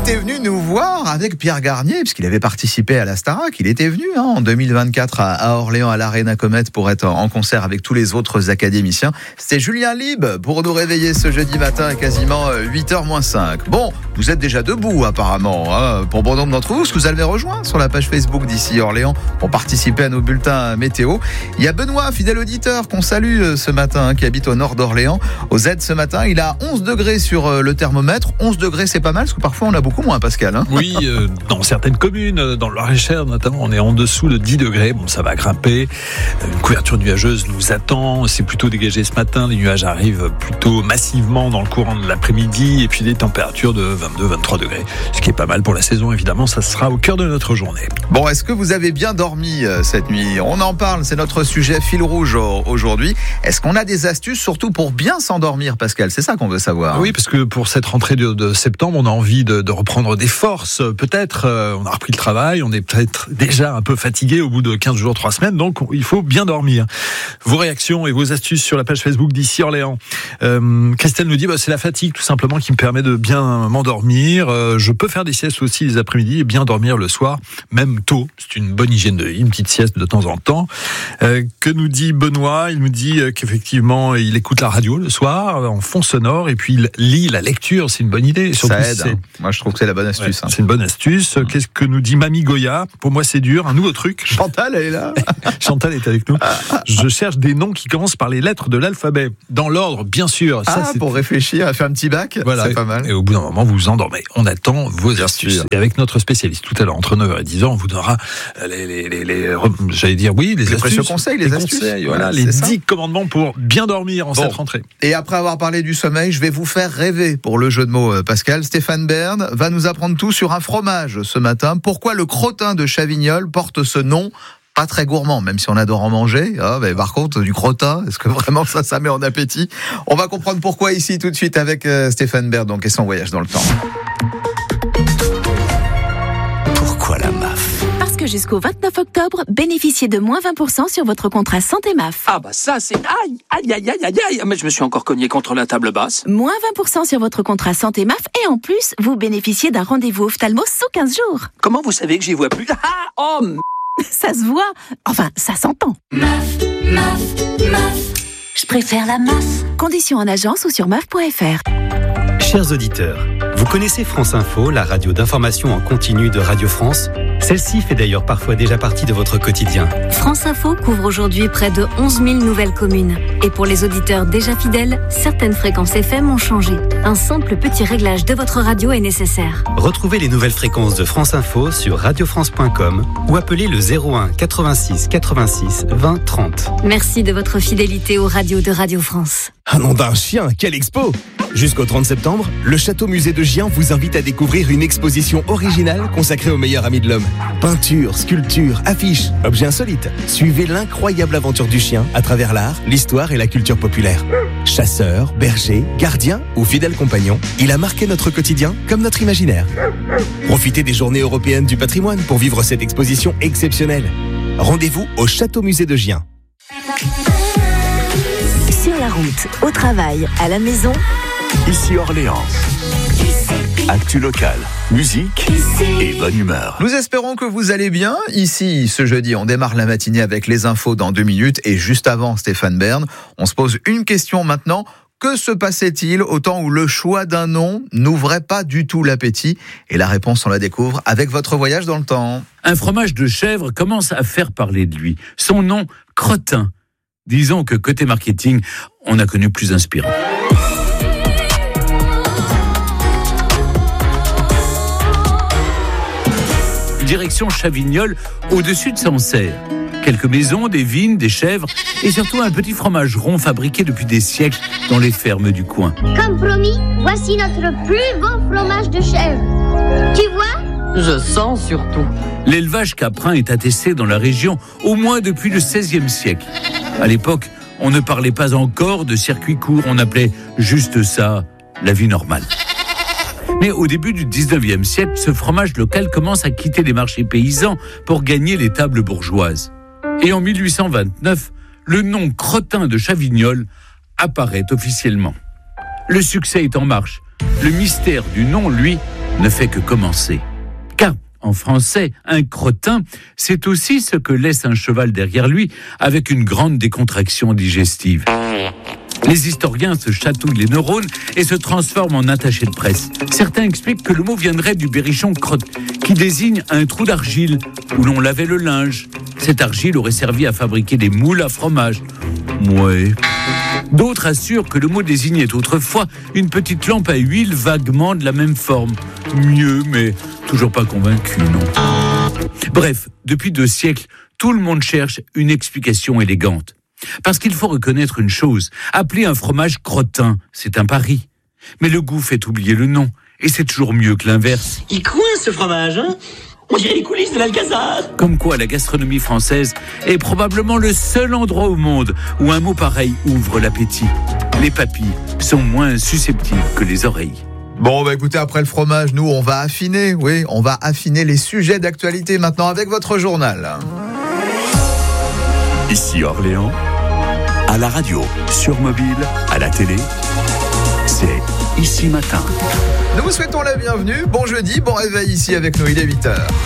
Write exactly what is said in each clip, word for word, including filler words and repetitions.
était venu nous voir avec Pierre Garnier, puisqu'il avait participé à la Starac. Il était venu hein, en deux mille vingt-quatre à, à Orléans, à l'Arena Comet, pour être en concert avec tous les autres académiciens. C'était Julien Lieb pour nous réveiller ce jeudi matin à quasiment huit heures moins cinq. Bon, vous êtes déjà debout apparemment, hein, pour bon nombre d'entre vous, ce que vous allez rejoindre sur la page Facebook d'ici Orléans pour participer à nos bulletins météo. Il y a Benoît, fidèle auditeur, qu'on salue ce matin, hein, qui habite au nord d'Orléans. Au Z ce matin, il a onze degrés sur le thermomètre. onze degrés, c'est pas mal, parce que parfois on a beaucoup moins, Pascal. Hein oui, euh, dans certaines communes, dans le Loir-et-Cher notamment, on est en dessous de dix degrés. Bon, ça va grimper. Une couverture nuageuse nous attend. C'est plutôt dégagé ce matin. Les nuages arrivent plutôt massivement dans le courant de l'après-midi. Et puis des températures de vingt-deux à vingt-trois degrés. Ce qui est pas mal pour la saison, évidemment. Ça sera au cœur de notre journée. Bon, est-ce que vous avez bien dormi euh, cette nuit ? On en parle, c'est notre sujet fil rouge aujourd'hui. Est-ce qu'on a des astuces, surtout pour bien s'endormir, Pascal ? C'est ça qu'on veut savoir. Oui, parce que pour cette rentrée de, de septembre, on a envie de, de reprendre des forces. Peut-être, euh, on a repris le travail, on est peut-être déjà un peu fatigué au bout de quinze jours, trois semaines, donc il faut bien dormir. Vos réactions et vos astuces sur la page Facebook d'ici Orléans. Euh, Christelle nous dit, bah, c'est la fatigue tout simplement qui me permet de bien m'endormir. Euh, je peux faire des siestes aussi les après-midi et bien dormir le soir, même tôt. C'est une bonne hygiène de vie, une petite sieste de temps en temps. Euh, que nous dit Benoît ? Il nous dit qu'effectivement, il écoute la radio le soir en fond sonore et puis il lit la lecture. C'est une bonne idée. Surtout ça aide. Hein. Moi, je trouve que c'est la bonne astuce. Ouais, hein. C'est une bonne astuce. Mmh. Qu'est-ce que nous dit Mamie Goya ? Pour moi, c'est dur. Un nouveau truc. Chantal, elle est là. Chantal est avec nous. Je cherche des noms qui commencent par les lettres de l'alphabet. Dans l'ordre, bien sûr. Ça, ah, c'est... pour réfléchir, à faire un petit bac. Voilà. C'est pas mal. Et au bout d'un moment, vous vous endormez. On attend vos bien astuces. Sûr. Et avec notre spécialiste, tout à l'heure, entre neuf heures et dix heures, on vous donnera les, les, les, les j'allais dire, oui, les, les précieux conseils, les, les astuces. Conseils, voilà, voilà, les dix commandements pour bien dormir en bon. Cette rentrée. Et après avoir parlé du sommeil, je vais vous faire rêver pour le jeu de mots, Pascal. Stéphane Bern va nous apprendre tout sur un fromage ce matin. Pourquoi le crottin de Chavignols porte ce nom ? Pas très gourmand, même si on adore en manger. Ah, mais par contre, du crottin, est-ce que vraiment ça, ça met en appétit ? On va comprendre pourquoi ici tout de suite avec euh, Stéphane Bern, donc, et son voyage dans le temps. Pourquoi la M A F ? Parce que jusqu'au vingt-neuf octobre, bénéficiez de moins vingt pour cent sur votre contrat santé M A F. Ah bah ça c'est... Aïe, aïe, aïe, aïe, aïe, aïe, mais je me suis encore cogné contre la table basse. Moins vingt pour cent sur votre contrat santé M A F et en plus, vous bénéficiez d'un rendez-vous ophtalmo sous quinze jours. Comment vous savez que j'y vois plus ? Ah, oh m... Ça se voit, enfin ça s'entend. M A F, M A F, M A F. Je préfère la M A F. Conditions en agence ou sur M A F point F R. Chers auditeurs, vous connaissez France Info, la radio d'information en continu de Radio France ? Celle-ci fait d'ailleurs parfois déjà partie de votre quotidien. France Info couvre aujourd'hui près de onze mille nouvelles communes. Et pour les auditeurs déjà fidèles, certaines fréquences F M ont changé. Un simple petit réglage de votre radio est nécessaire. Retrouvez les nouvelles fréquences de France Info sur radio france point com ou appelez le zéro un quatre-vingt-six quatre-vingt-six vingt trente. Merci de votre fidélité aux radios de Radio France. Un nom d'un chien, quelle expo ! Jusqu'au trente septembre, le Château Musée de Gien vous invite à découvrir une exposition originale consacrée au meilleur ami de l'homme. Peintures, sculptures, affiches, objets insolites. Suivez l'incroyable aventure du chien à travers l'art, l'histoire et la culture populaire. Chasseur, berger, gardien ou fidèle compagnon, il a marqué notre quotidien comme notre imaginaire. Profitez des journées européennes du patrimoine pour vivre cette exposition exceptionnelle. Rendez-vous au Château Musée de Gien. Sur la route, au travail, à la maison... Ici Orléans. Actu locale, musique et bonne humeur. Nous espérons que vous allez bien. Ici, ce jeudi, on démarre la matinée avec les infos dans deux minutes. Et juste avant, Stéphane Bern, on se pose une question maintenant. Que se passait-il au temps où le choix d'un nom n'ouvrait pas du tout l'appétit ? Et la réponse, on la découvre avec votre voyage dans le temps. Un fromage de chèvre commence à faire parler de lui. Son nom, crottin. Disons que côté marketing, on a connu plus inspirant. Direction Chavignols, au-dessus de Sancerre. Quelques maisons, des vignes, des chèvres et surtout un petit fromage rond fabriqué depuis des siècles dans les fermes du coin. Comme promis, voici notre plus beau fromage de chèvre. Tu vois ? Je sens surtout. L'élevage caprin est attesté dans la région au moins depuis le seizième siècle. À l'époque, on ne parlait pas encore de circuit court, on appelait juste ça la vie normale. Mais au début du dix-neuvième siècle, ce fromage local commence à quitter les marchés paysans pour gagner les tables bourgeoises. Et en mille huit cent vingt-neuf, le nom crottin de Chavignols apparaît officiellement. Le succès est en marche. Le mystère du nom, lui, ne fait que commencer. Car, en français, un crottin, c'est aussi ce que laisse un cheval derrière lui avec une grande décontraction digestive. Les historiens se chatouillent les neurones et se transforment en attachés de presse. Certains expliquent que le mot viendrait du berrichon crotte, qui désigne un trou d'argile où l'on lavait le linge. Cette argile aurait servi à fabriquer des moules à fromage. Ouais. D'autres assurent que le mot désignait autrefois une petite lampe à huile vaguement de la même forme. Mieux, mais toujours pas convaincu, non. Bref, depuis deux siècles, tout le monde cherche une explication élégante. Parce qu'il faut reconnaître une chose, appeler un fromage crottin, c'est un pari. Mais le goût fait oublier le nom, et c'est toujours mieux que l'inverse. Il coince ce fromage, hein ? On dirait les coulisses de l'Alcazar. Comme quoi la gastronomie française est probablement le seul endroit au monde où un mot pareil ouvre l'appétit. Les papilles sont moins susceptibles que les oreilles. Bon, bah écoutez, après le fromage, nous, on va affiner, oui, on va affiner les sujets d'actualité maintenant avec votre journal. Ici Orléans, à la radio, sur mobile, à la télé, c'est Ici Matin. Nous vous souhaitons la bienvenue. Bon jeudi, bon réveil ici avec nous, il est huit heures.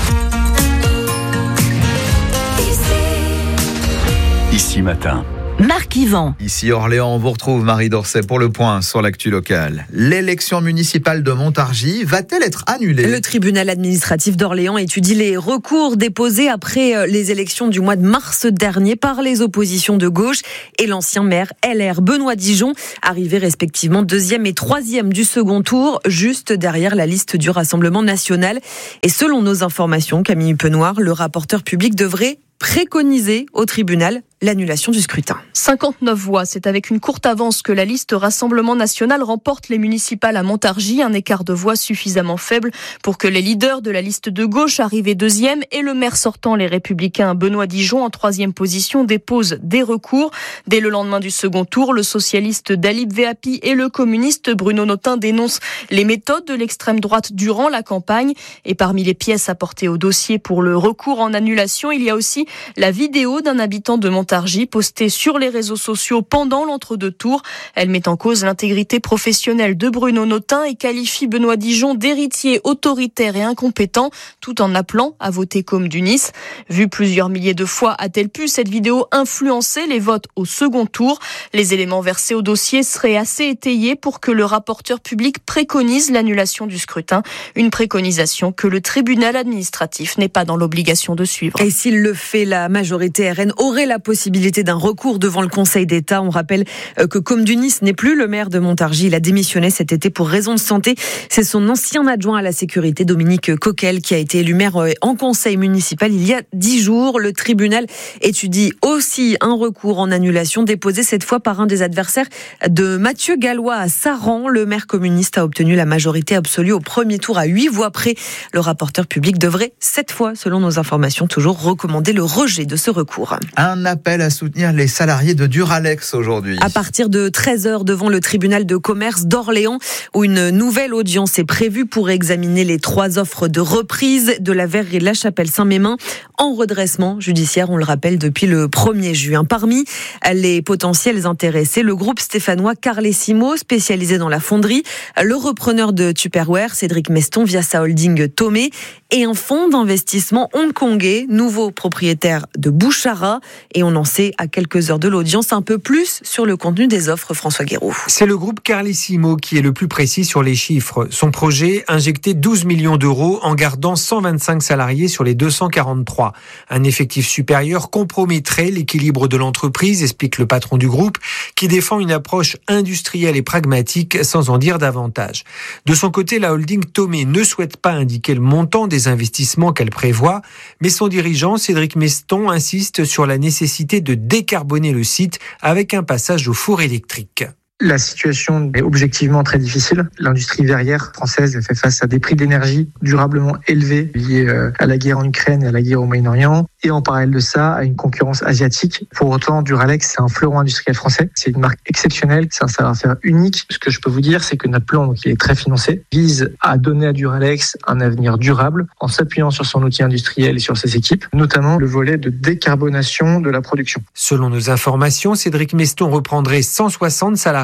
Ici Matin. Marc Yvan. Ici Orléans, on vous retrouve Marie Dorset pour le point sur l'actu locale. L'élection municipale de Montargis va-t-elle être annulée ? Le tribunal administratif d'Orléans étudie les recours déposés après les élections du mois de mars dernier par les oppositions de gauche et l'ancien maire L R Benoît Dijon, arrivé respectivement deuxième et troisième du second tour, juste derrière la liste du Rassemblement national. Et selon nos informations, Camille Penoir, le rapporteur public devrait préconiser au tribunal l'annulation du scrutin. cinquante-neuf voix, c'est avec une courte avance que la liste Rassemblement national remporte les municipales à Montargis, un écart de voix suffisamment faible pour que les leaders de la liste de gauche, arrivés deuxième, et le maire sortant, les Républicains Benoît Dijon, en troisième position, déposent des recours. Dès le lendemain du second tour, le socialiste Dalib Vehapi et le communiste Bruno Notin dénoncent les méthodes de l'extrême droite durant la campagne. Et parmi les pièces apportées au dossier pour le recours en annulation, il y a aussi la vidéo d'un habitant de Montargis postée sur les réseaux sociaux pendant l'entre-deux tours. Elle met en cause l'intégrité professionnelle de Bruno Notin et qualifie Benoît Dijon d'héritier autoritaire et incompétent, tout en appelant à voter comme du Nice. Vue plusieurs milliers de fois, a-t-elle pu cette vidéo influencer les votes au second tour ? Les éléments versés au dossier seraient assez étayés pour que le rapporteur public préconise l'annulation du scrutin. Une préconisation que le tribunal administratif n'est pas dans l'obligation de suivre. Et s'il le fait, la majorité R N aurait la possibilité possibilité d'un recours devant le Conseil d'État. On rappelle que Côme du Nice n'est plus le maire de Montargis. Il a démissionné cet été pour raison de santé. C'est son ancien adjoint à la sécurité, Dominique Coquel, qui a été élu maire en conseil municipal il y a dix jours. Le tribunal étudie aussi un recours en annulation déposé cette fois par un des adversaires de Mathieu Gallois à Saran. Le maire communiste a obtenu la majorité absolue au premier tour à huit voix près. Le rapporteur public devrait cette fois, selon nos informations, toujours recommander le rejet de ce recours. Un appel à soutenir les salariés de Duralex aujourd'hui. À partir de treize heures devant le tribunal de commerce d'Orléans, où une nouvelle audience est prévue pour examiner les trois offres de reprise de la verrerie de la Chapelle-Saint-Mémin en redressement judiciaire, on le rappelle, depuis le premier juin. Parmi les potentiels intéressés, le groupe stéphanois Carlesimo, spécialisé dans la fonderie, le repreneur de Tupperware, Cédric Meston, via sa holding Tomé, et un fonds d'investissement hongkongais, nouveau propriétaire de Bouchara. Et on en sait à quelques heures de l'audience un peu plus sur le contenu des offres. François Guéroux. C'est le groupe Carlesimo qui est le plus précis sur les chiffres. Son projet, injecter douze millions d'euros en gardant cent vingt-cinq salariés sur les deux cent quarante-trois. Un effectif supérieur compromettrait l'équilibre de l'entreprise, explique le patron du groupe, qui défend une approche industrielle et pragmatique sans en dire davantage. De son côté, la holding Tomé ne souhaite pas indiquer le montant des investissements qu'elle prévoit, mais son dirigeant, Cédric Meston, insiste sur la nécessité de décarboner le site avec un passage au four électrique. La situation est objectivement très difficile. L'industrie verrière française fait face à des prix d'énergie durablement élevés liés à la guerre en Ukraine et à la guerre au Moyen-Orient. Et en parallèle de ça, à une concurrence asiatique. Pour autant, Duralex, c'est un fleuron industriel français. C'est une marque exceptionnelle, c'est un savoir-faire unique. Ce que je peux vous dire, c'est que notre plan, donc, il est très financé, vise à donner à Duralex un avenir durable en s'appuyant sur son outil industriel et sur ses équipes, notamment le volet de décarbonation de la production. Selon nos informations, Cédric Meston reprendrait cent soixante salariés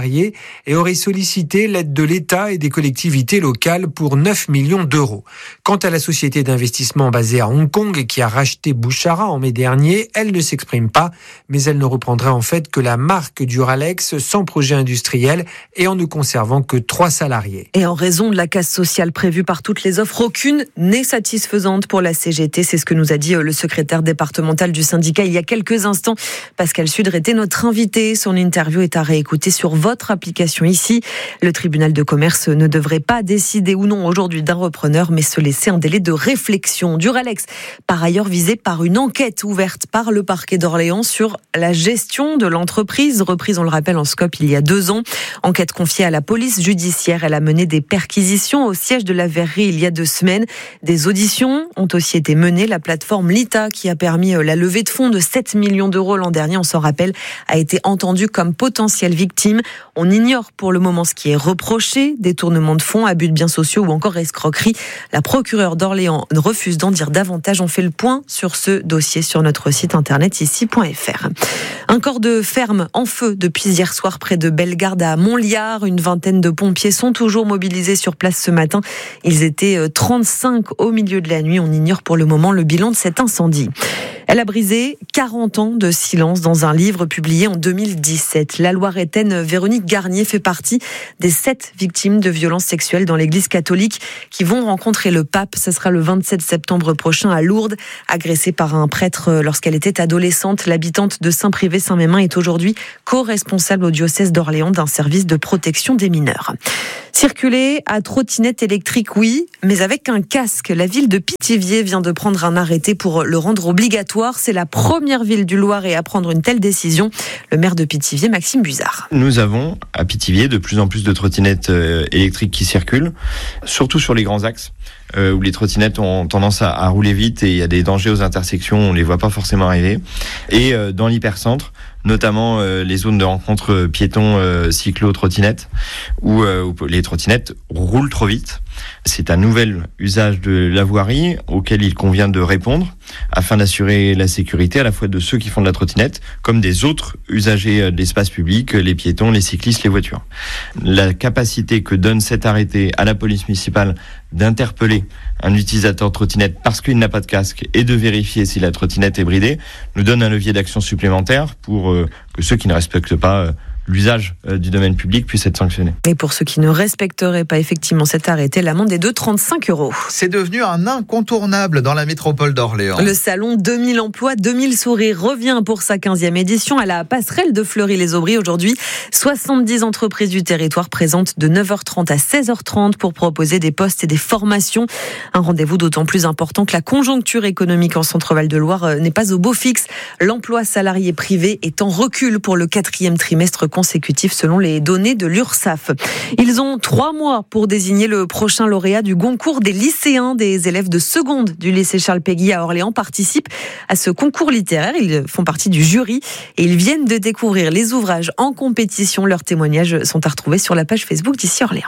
salariés et aurait sollicité l'aide de l'État et des collectivités locales pour neuf millions d'euros. Quant à la société d'investissement basée à Hong Kong qui a racheté Bouchara en mai dernier, elle ne s'exprime pas, mais elle ne reprendrait en fait que la marque Duralex sans projet industriel et en ne conservant que trois salariés. Et en raison de la casse sociale prévue par toutes les offres, aucune n'est satisfaisante pour la C G T. C'est ce que nous a dit le secrétaire départemental du syndicat il y a quelques instants. Pascal Sudre était notre invité. Son interview est à réécouter sur votre application ici. Le tribunal de commerce ne devrait pas décider ou non aujourd'hui d'un repreneur, mais se laisser un délai de réflexion. Duralex, par ailleurs visé par une enquête ouverte par le parquet d'Orléans sur la gestion de l'entreprise, reprise, on le rappelle, en scope il y a deux ans. Enquête confiée à la police judiciaire. Elle a mené des perquisitions au siège de la verrerie il y a deux semaines. Des auditions ont aussi été menées. La plateforme Lita, qui a permis la levée de fonds de sept millions d'euros l'an dernier, on s'en rappelle, a été entendue comme potentielle victime. On ignore pour le moment ce qui est reproché, détournement de fonds, abus de biens sociaux ou encore escroquerie. La procureure d'Orléans refuse d'en dire davantage. On fait le point sur ce dossier sur notre site internet ici point f r. Un corps de ferme en feu depuis hier soir près de Bellegarde à Montliard. Une vingtaine de pompiers sont toujours mobilisés sur place ce matin. Ils étaient trente-cinq au milieu de la nuit. On ignore pour le moment le bilan de cet incendie. Elle a brisé quarante ans de silence dans un livre publié en deux mille dix-sept. La Loiretaine Véronique Garnier fait partie des sept victimes de violences sexuelles dans l'église catholique qui vont rencontrer le pape. Ce sera le vingt-sept septembre prochain à Lourdes. Agressée par un prêtre lorsqu'elle était adolescente, l'habitante de Saint-Privé-Saint-Mémin est aujourd'hui co-responsable au diocèse d'Orléans d'un service de protection des mineurs. Circuler à trottinette électrique, oui, mais avec un casque. La ville de Pithiviers vient de prendre un arrêté pour le rendre obligatoire. C'est la première ville du Loiret à prendre une telle décision. Le maire de Pithiviers, Maxime Buzard. Nous avons à Pithiviers de plus en plus de trottinettes électriques qui circulent, surtout sur les grands axes, euh, où les trottinettes ont tendance à, à rouler vite et il y a des dangers aux intersections, on les voit pas forcément arriver. Et euh, dans l'hypercentre, notamment euh, les zones de rencontre euh, piétons, euh, cyclo, trottinettes, où, euh, où les trottinettes roulent trop vite. C'est un nouvel usage de la voirie auquel il convient de répondre afin d'assurer la sécurité à la fois de ceux qui font de la trottinette comme des autres usagers de l'espace public, les piétons, les cyclistes, les voitures. La capacité que donne cet arrêté à la police municipale d'interpeller un utilisateur de trottinette parce qu'il n'a pas de casque et de vérifier si la trottinette est bridée nous donne un levier d'action supplémentaire pour euh, que ceux qui ne respectent pas euh, l'usage du domaine public puisse être sanctionné. Et pour ceux qui ne respecteraient pas effectivement cet arrêté, l'amende est de trente-cinq euros. C'est devenu un incontournable dans la métropole d'Orléans. Le salon deux mille emplois, deux mille sourires revient pour sa quinzième édition à la passerelle de Fleury-les-Aubry. Aujourd'hui, soixante-dix entreprises du territoire présentent de neuf heures trente à seize heures trente pour proposer des postes et des formations. Un rendez-vous d'autant plus important que la conjoncture économique en Centre-Val de Loire n'est pas au beau fixe. L'emploi salarié privé est en recul pour le quatrième trimestre consécutif selon les données de l'URSSAF. Ils ont trois mois pour désigner le prochain lauréat du Goncourt des lycéens. Des élèves de seconde du lycée Charles Péguy à Orléans participent à ce concours littéraire. Ils font partie du jury et ils viennent de découvrir les ouvrages en compétition. Leurs témoignages sont à retrouver sur la page Facebook d'ici Orléans.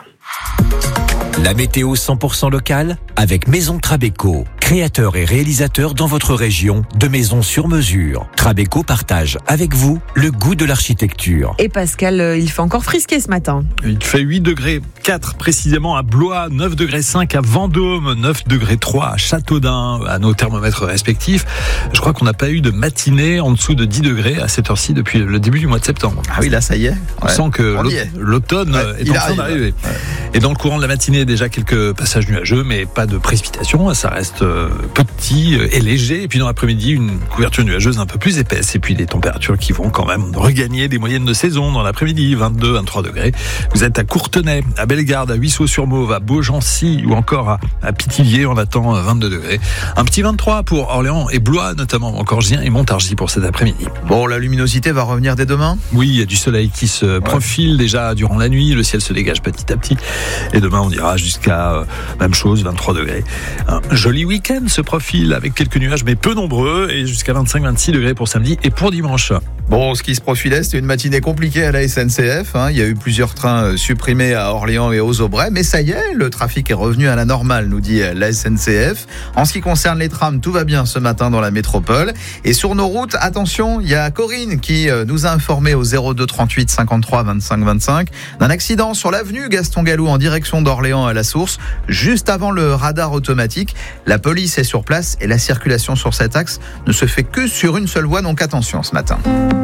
La météo cent pour cent locale avec Maison Trabeco, créateur et réalisateur dans votre région de maisons sur mesure. Trabeco partage avec vous le goût de l'architecture. Et Pascal, il fait encore frisquer ce matin. Il fait huit degrés quatre précisément à Blois, neuf degrés cinq à Vendôme, neuf degrés trois à Châteaudun, à nos thermomètres respectifs. Je crois qu'on n'a pas eu de matinée en dessous de dix degrés à cette heure-ci depuis le début du mois de septembre. Ah oui, là ça y est. On ouais. sent que l'automne ouais, est en train d'arriver. Ouais. Et dans le courant de la matinée, déjà quelques passages nuageux, mais pas de précipitations. Ça reste petit et léger. Et puis dans l'après-midi, une couverture nuageuse un peu plus épaisse. Et puis des températures qui vont quand même regagner des moyennes de saison dans l'après-midi, vingt-deux, vingt-trois degrés. Vous êtes à Courtenay, à Bellegarde, à Huisseau-sur-Mauve, à Beaugency ou encore à, à Pithiviers. On attend vingt-deux degrés. Un petit vingt-trois pour Orléans et Blois, notamment encore Gien et Montargis pour cet après-midi. Bon, la luminosité va revenir dès demain ? Oui, il y a du soleil qui se ouais. profile déjà durant la nuit. Le ciel se dégage petit à petit. Et demain, on ira jusqu'à euh, même chose, vingt-trois degrés. Un joli week-end se profile avec quelques nuages, mais peu nombreux, et jusqu'à vingt-cinq vingt-six degrés pour samedi et pour dimanche. Bon, ce qui se profilait, c'était une matinée compliquée à la S N C F. Hein. Il y a eu plusieurs trains supprimés à Orléans et aux Aubrais. Mais ça y est, le trafic est revenu à la normale, nous dit la S N C F. En ce qui concerne les trams, tout va bien ce matin dans la métropole. Et sur nos routes, attention, il y a Corinne qui nous a informé au zéro deux trente-huit cinquante-trois vingt-cinq vingt-cinq d'un accident sur l'avenue Gaston Gallou en direction d'Orléans à la Source, juste avant le radar automatique. La police est sur place et la circulation sur cet axe ne se fait que sur une seule voie, donc attention ce matin.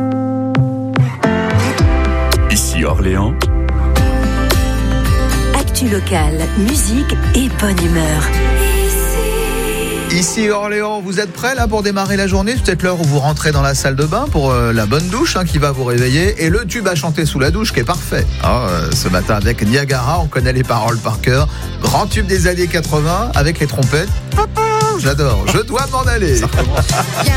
Ici Orléans. Actu locale, musique et bonne humeur. Ici Orléans, vous êtes prêts là pour démarrer la journée? C'est peut-être l'heure où vous rentrez dans la salle de bain pour euh, la bonne douche hein, qui va vous réveiller et le tube à chanter sous la douche qui est parfait. Ah, euh, ce matin avec Niagara, on connaît les paroles par cœur. Grand tube des années quatre-vingts avec les trompettes. J'adore, je dois m'en aller.